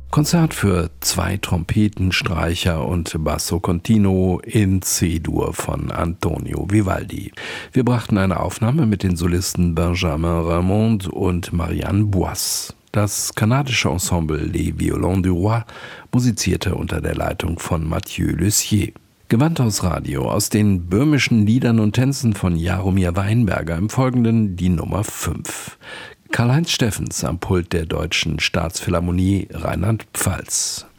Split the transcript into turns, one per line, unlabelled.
Konzert für 2 Trompeten, Streicher und Basso Continuo in C-Dur von Antonio Vivaldi. Wir brachten eine Aufnahme mit den Solisten Benjamin Raymond und Marianne Boisse. Das kanadische Ensemble Les Violons du Roi musizierte unter der Leitung von Mathieu Lussier. Gewandhaus Radio aus den böhmischen Liedern und Tänzen von Jaromir Weinberger, im Folgenden die Nummer 5. Karl-Heinz Steffens am Pult der Deutschen Staatsphilharmonie Rheinland-Pfalz.